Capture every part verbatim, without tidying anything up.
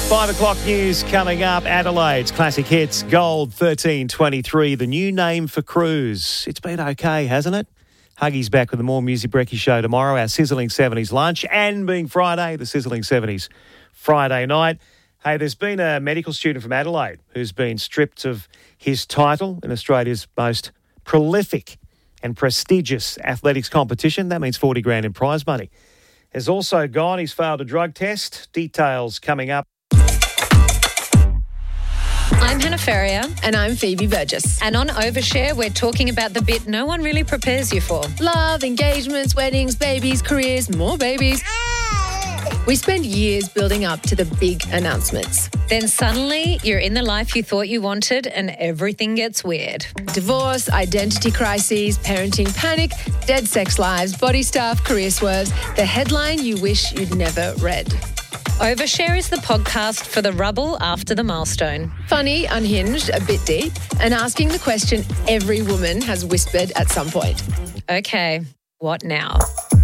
Five o'clock news coming up. Adelaide's Classic Hits Gold thirteen twenty-three, the new name for Cruise. It's been okay, hasn't it? Huggy's back with the More Music Brekkie show tomorrow, our Sizzling seventies lunch, and being Friday, the Sizzling seventies Friday night. Hey, there's been a medical student from Adelaide who's been stripped of his title in Australia's most prolific and prestigious athletics competition. That means forty grand in prize money. Has also gone, he's failed a drug test. Details coming up. I'm Hannah Ferrier. And I'm Phoebe Burgess. And on Overshare, we're talking about the bit no one really prepares you for. Love, engagements, weddings, babies, careers, more babies. We spend years building up to the big announcements. Then suddenly, you're in the life you thought you wanted and everything gets weird. Divorce, identity crises, parenting panic, dead sex lives, body stuff, career swerves. The headline you wish you'd never read. Overshare is the podcast for the rubble after the milestone. Funny, unhinged, a bit deep, and asking the question every woman has whispered at some point. Okay, what now?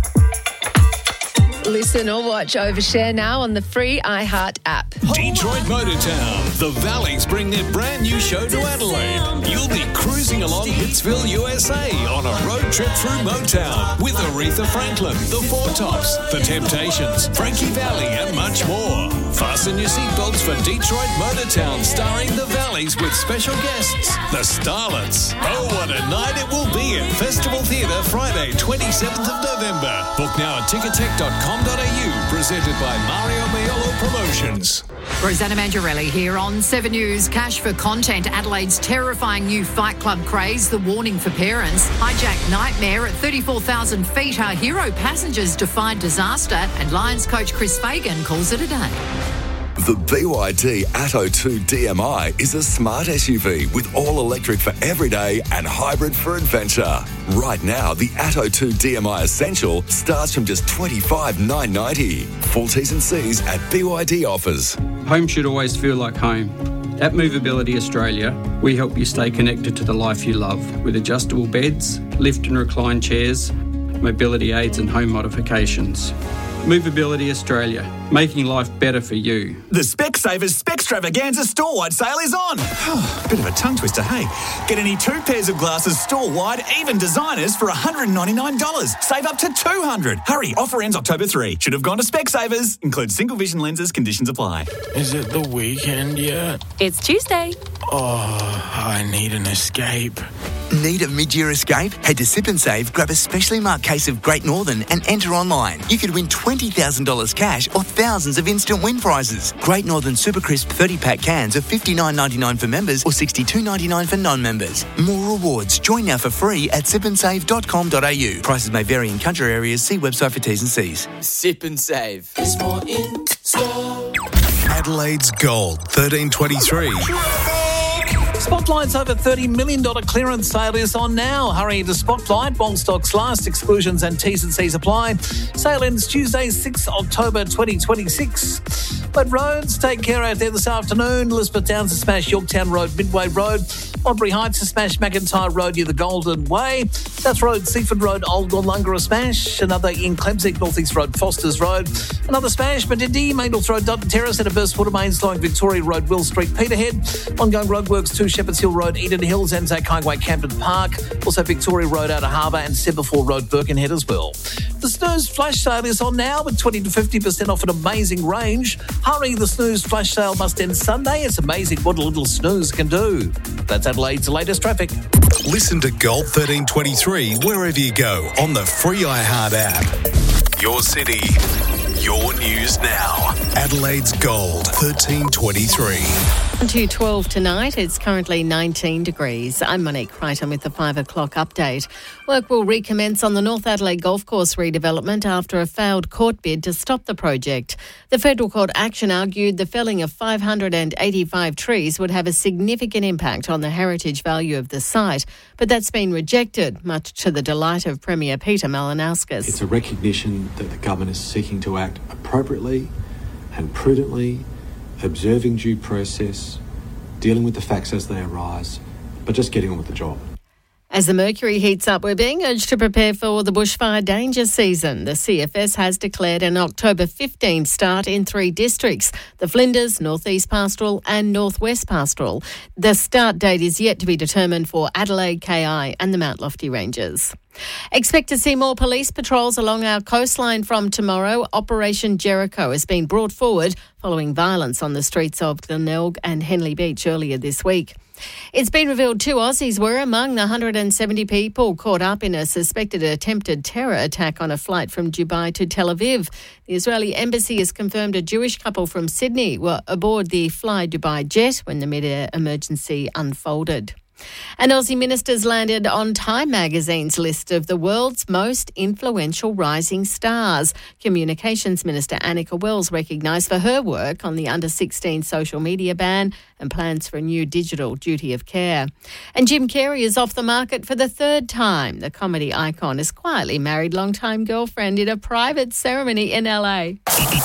Listen or watch Overshare now on the free iHeart app. Detroit Motortown. The Valleys bring their brand new show to Adelaide. You'll be cruising along Hitsville, U S A on a road trip through Motown with Aretha Franklin, The Four Tops, The Temptations, Frankie Valli and much more. Fasten your seatbelts for Detroit Motortown starring The Valleys with special guests, The Starlets. Oh, what a night it will be at Festival Theatre Friday, twenty-seventh of November. Book now at ticketek dot com dot a u, presented by Mario Maiolo Promotions. Rosanna Mangiarelli here on Seven News. Cash for content. Adelaide's terrifying new Fight Club craze, the warning for parents. Hijack nightmare at thirty-four thousand feet. Our hero passengers defied disaster, and Lions coach Chris Fagan calls it a day. The B Y D Atto two D M I is a smart S U V with all electric for everyday and hybrid for adventure. Right now, the Atto two D M I Essential starts from just twenty-five thousand nine hundred ninety dollars. Full T's and C's at B Y D offers. Home should always feel like home. At Movability Australia, we help you stay connected to the life you love with adjustable beds, lift and recline chairs, mobility aids and home modifications. Movability Australia, making life better for you. The Specsavers Spextravaganza store-wide sale is on. Bit of a tongue twister, hey? Get any two pairs of glasses store-wide, even designers, for one hundred ninety-nine dollars. Save up to two hundred dollars. Hurry, offer ends October third. Should have gone to Specsavers. Includes single vision lenses, conditions apply. Is it the weekend yet? It's Tuesday. Oh, I need an escape. Need a mid-year escape? Head to Sip and Save, grab a specially marked case of Great Northern and enter online. You could win twenty thousand dollars cash or thousands of instant win prizes. Great Northern Super Crisp thirty-pack cans are fifty-nine ninety-nine for members or sixty-two ninety-nine for non-members. More rewards. Join now for free at sip and save dot com dot a u. Prices may vary in country areas. See website for T's and C's. Sip and Save. It's more in store. Adelaide's Gold thirteen twenty-three. Spotlight's over thirty million dollars clearance sale is on now. Hurry to Spotlight while stocks last. Exclusions and T's and C's apply. Sale ends Tuesday, sixth of October twenty twenty-six. But roads, take care out there this afternoon. Elizabeth Downs to smash Yorktown Road, Midway Road. Albury Heights to smash McIntyre Road near the Golden Way. South Road, Seaford Road, Old Wollonga smash. Another in Clemsik, North East Road, Foster's Road. Another smash, Medindi, Maidles Road, Dutton Terrace, and a burst water main slowing Victoria Road, Will Street, Peterhead. Ongoing roadworks to Shepherds Hill Road, Eden Hills, Anzac Highway, Camden Park. Also Victoria Road, Outer Harbour, and Semaphore Road, Birkenhead as well. The Snooze Flash Sale is on now with twenty to fifty percent off an amazing range. Hurry, the Snooze Flash Sale must end Sunday. It's amazing what a little snooze can do. That's Adelaide's latest traffic. Listen to Gold thirteen twenty-three wherever you go on the free iHeart app. Your city, your news now. Adelaide's Gold thirteen twenty-three. To twelve tonight, it's currently nineteen degrees. I'm Monique Crichton with the five o'clock update. Work will recommence on the North Adelaide Golf Course redevelopment after a failed court bid to stop the project. The Federal Court action argued the felling of five hundred eighty-five trees would have a significant impact on the heritage value of the site, but that's been rejected, much to the delight of Premier Peter Malinauskas. It's a recognition that the government is seeking to act appropriately and prudently, observing due process, dealing with the facts as they arise, but just getting on with the job. As the mercury heats up, we're being urged to prepare for the bushfire danger season. The C F S has declared an October fifteenth start in three districts, the Flinders, North East Pastoral and North West Pastoral. The start date is yet to be determined for Adelaide, K I and the Mount Lofty Ranges. Expect to see more police patrols along our coastline from tomorrow. Operation Jericho has been brought forward following violence on the streets of Glenelg and Henley Beach earlier this week. It's been revealed two Aussies were among the one hundred seventy people caught up in a suspected attempted terror attack on a flight from Dubai to Tel Aviv. The Israeli embassy has confirmed a Jewish couple from Sydney were aboard the Fly Dubai jet when the mid-air emergency unfolded. And Aussie ministers landed on Time magazine's list of the world's most influential rising stars. Communications Minister Annika Wells recognised for her work on the under sixteen social media ban and plans for a new digital duty of care. And Jim Carrey is off the market for the third time. The comedy icon has quietly married longtime girlfriend in a private ceremony in L A.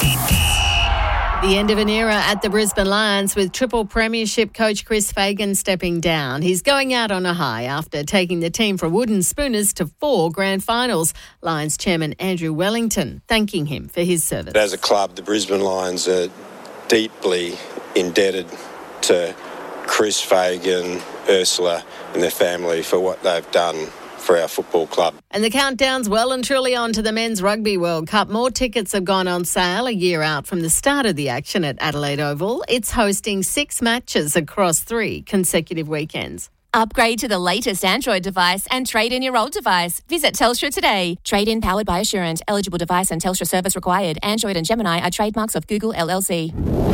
The end of an era at the Brisbane Lions with triple premiership coach Chris Fagan stepping down. He's going out on a high after taking the team from wooden spooners to four grand finals. Lions chairman Andrew Wellington thanking him for his service. As a club, the Brisbane Lions are deeply indebted to Chris Fagan, Ursula and their family for what they've done for our football club. And the countdown's well and truly on to the Men's Rugby World Cup. More tickets have gone on sale a year out from the start of the action at Adelaide Oval. It's hosting six matches across three consecutive weekends. Upgrade to the latest Android device and trade in your old device. Visit Telstra today. Trade-in powered by Assurant. Eligible device and Telstra service required. Android and Gemini are trademarks of Google L L C.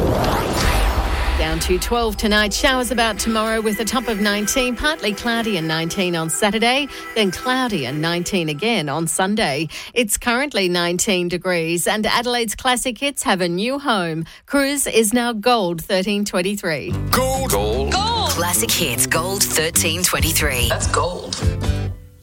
Down to twelve tonight. Showers about tomorrow with a top of nineteen. Partly cloudy and nineteen on Saturday. Then cloudy and nineteen again on Sunday. It's currently nineteen degrees and Adelaide's classic hits have a new home. Cruise is now Gold thirteen twenty-three. Gold. Gold. Gold. Classic hits Gold thirteen twenty-three. That's gold.